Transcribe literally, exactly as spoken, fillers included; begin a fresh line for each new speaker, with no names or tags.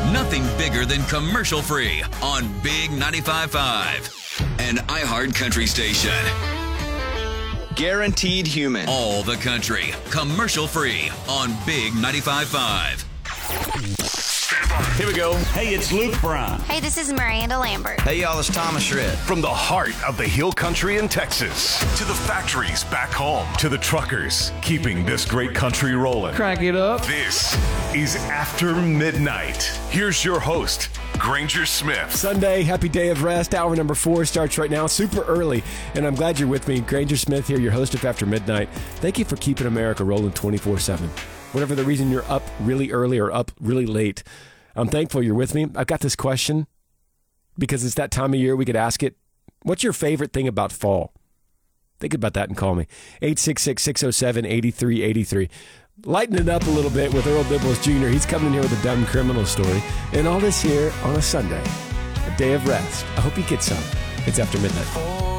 Nothing bigger than commercial free on Big ninety-five point five, an iHeart country station.
Guaranteed human.
All the country, commercial free on Big ninety-five point five.
Here we go. Hey, it's Luke Bryan.
Hey, this is Miranda Lambert.
Hey, y'all, it's Thomas Shred.
From the heart of the Hill Country in Texas to the factories back home to the truckers keeping this great country rolling.
Crank it up.
This is After Midnight. Here's your host, Granger Smith.
Sunday, happy day of rest. Hour number four starts right now, super early, and I'm glad you're with me. Granger Smith here, your host of After Midnight. Thank you for keeping America rolling twenty-four seven. Whatever the reason you're up really early or up really late, I'm thankful you're with me. I've got this question because it's that time of year we could ask it. What's your favorite thing about fall? Think about that and call me. eight six six, six oh seven, eight three eight three. Lighten it up a little bit with Earl Bibbles Junior He's coming in here with a dumb criminal story. And all this here on a Sunday, a day of rest. I hope you get some. It's After Midnight.